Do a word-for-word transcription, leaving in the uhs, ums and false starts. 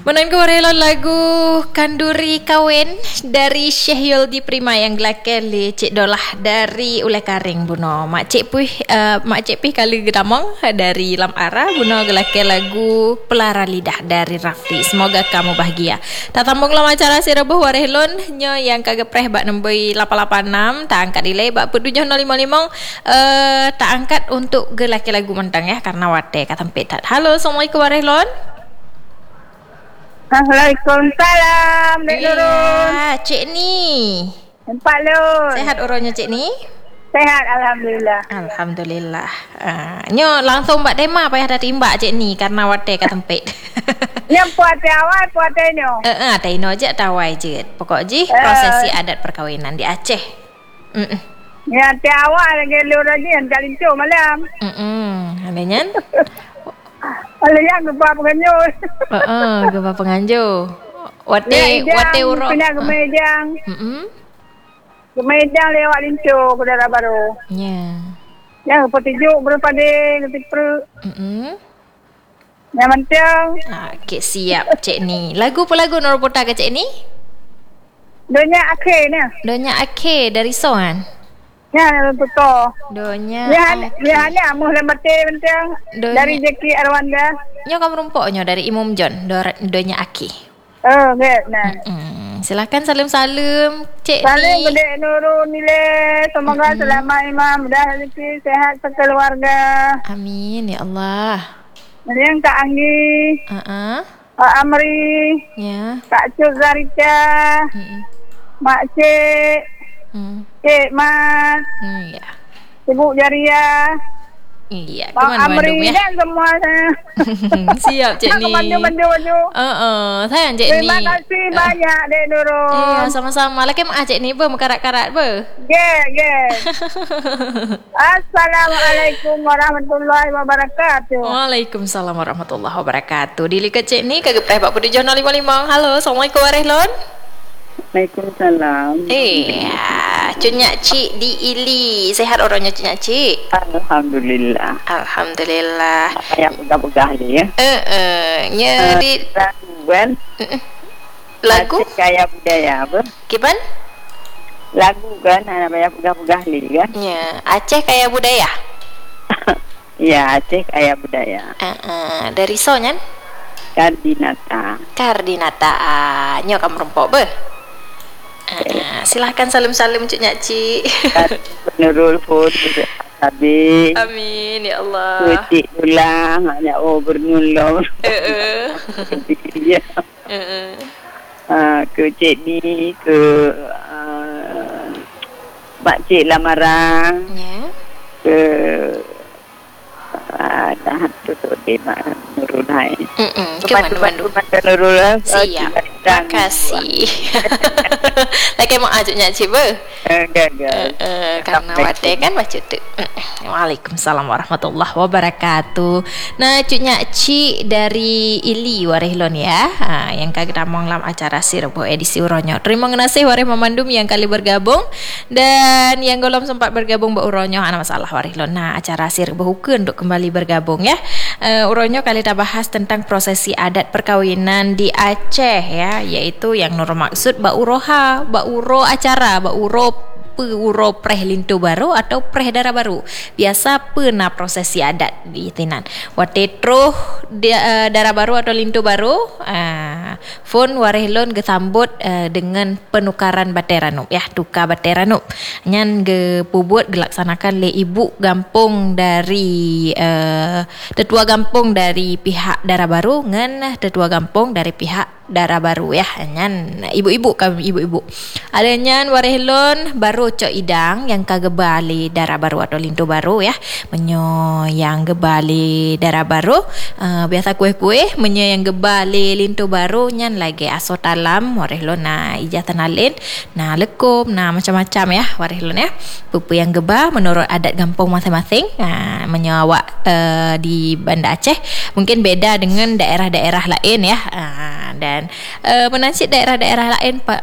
Menaik warela lagu Kanduri Kawin dari Syekh Yuldi Prima yang gelakkan li Cik Dolah dari Ulai Karing buno. Mak Cik Puih uh, Mak Cik Pih kali gedamong dari Lam Ara buno gelakkan lagu Pelara Lidah dari Rafli. Semoga kamu bahagia. Tak tambung lam acara si rebuh warehlon nyo yang kagepreh bak nomboi lapan lapan enam tak angkat delay bak petujuh nol lima lima uh, tak angkat untuk gelakkan lagu mentang ya karena wate katempet tak. Halo, Assalamualaikum warehlon. Waalaikumsalam, Dek Nurul. Ya, Cik ni. Empat Lun. Sehat urutnya Cik ni? Sehat, Alhamdulillah. Alhamdulillah. Uh, nyo langsung buat tema payah dah timbak Cik ni karena wate kat tempet. Yang puat awal, puat nyo. Eh, uh, uh, taino je tawai je. Pokok je uh. prosesi adat perkawinan di Aceh. Mm. Ya, awal lagi Lun lagi yang kalincu malam. Hmm, adanya. Kalau yang gempa penganjur. Heeh, gempa penganjur. Wate ya, wate urut. Pindah ke Medang. Heeh. Ke Medang lewat Lincu ke daerah baru. Ya. Yang petijuk berpada ketik perut. Heeh. Yang mentang. Ah, okey siap Cik ni. Lagu apa lagu Nur Putar ke Cik ni? Donya akhir ni. Donya akhir dari Songan. Ya, betul. Donya. Ya, ya ni amuh lembate mentang. Dari Jeki Arwanda. Nyo kamu rumpoknya dari Imam John, Donya Aki. Oh, good. Nah. Mm-mm. Silakan salam-salam Cik Salam ni. Gede Nurul nilai. Semoga mm-hmm. selamat Imam dah rezeki sehat sekeluarga. Amin ya Allah. Yang Kak Anggi. Uh-uh. Pak Amri. Ya. Kak Cuk Zarika. Mm-mm. Mak Cik. Hmm. Cik Mas. Hmm, ya. Ibu Jaria. Iya, Pak Amri ya. dan semua saya. Siap Cik ni. Mandu-mandu je. Uh-uh. Sayang Cik Terima ni. Terima kasih uh. banyak Dek Nurul. Iya, sama-sama. Laki mak Cik ni ber mekarat-karat ber. Ge, ge. Assalamualaikum warahmatullahi wabarakatuh. Waalaikumsalam warahmatullahi wabarakatuh. Dili ke Cik ni kagak preh pak petujuh nol lima lima. Halo, Assalamualaikum warahmatullahi. Waalaikumsalam. Eh, Cunyak Cik di Ili. Sehat orangnya Cunyak Cik? Alhamdulillah. Alhamdulillah. Yang pegah-pegah ni ya. Eh, eh, nya di lagu kan? Lagu kaya budaya apa? Kipan? Lagu kan ada banyak pegah-pegah ni kan? Ya, Aceh Kaya Budaya. Ya, Aceh Kaya Budaya. Eh, eh, dari Sonyan? Kardinata. Kardinata. Ah, nyo kamu rempok ber. Uh, silahkan salam-salam Cik Nyak Cik. Nurul pun habis. Amin ya Allah. Cik ulang hanya oh bernulung. Eh. Ya. Eh. Ah, ke Cik ni ke uh, Mak Cik Lamarang. Ya. Ke ah dah tu tu di mana Nurul hai. Hmm. Ke mana-mana. Nurul. Siap. Terima kasih. Lagi mau ajak Nyak Cik ber. Enggak, enggak. Uh, karena wate kan baca tu. Waalaikumsalam warahmatullahi wabarakatuh. Nah, Cuk Nyak Cik dari Ili Warehlon ya. Ha, yang kagak damong dalam acara Sirbo edisi Uronyo. Terima kasih wareh memandum yang kali bergabung dan yang golom sempat bergabung ba Uronyo ana masalah Warehlon. Nah, acara Sirbo Hukun untuk kembali bergabung ya. Uh, Uronyo kali kita bahas tentang prosesi adat perkawinan di Aceh ya, yaitu yang nur maksud ba uroha, ba uro acara, ba uro Uro preh lintu baru atau preh darah baru. Biasa pernah prosesi adat di Tinan. Wate troh uh, darah baru atau lintu baru. Uh, Fon warehlon gesambut uh, dengan penukaran bateranuk ya, tukar bateranuk. Nyan ge pubut dilaksanakan le ibu gampung dari uh, tetua gampung dari pihak darah baru ngan tetua gampung dari pihak darah baru ya. Nyan ibu-ibu kami ibu-ibu. Ada nyan warehlon baru cok idang yang kagebali darah baru atau lintu baru ya. Menyo yang gebali darah baru uh, biasa kue-kue menyo yang gebali lintu baru nyan lagi asot alam warehlon na ijatan alin na lekum na macam-macam ya warehlon ya. Pupu yang geba menurut adat gampung masing-masing. Nah, menyo awak uh, di Banda Aceh mungkin beda dengan daerah-daerah lain ya. Uh, dan uh, menasib daerah-daerah lain